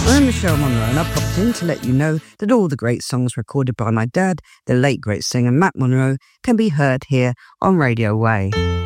I'm Michelle Monroe, and I popped in to let you know that all the great songs recorded by my dad, the late great singer Matt Monroe, can be heard here on Radio Way.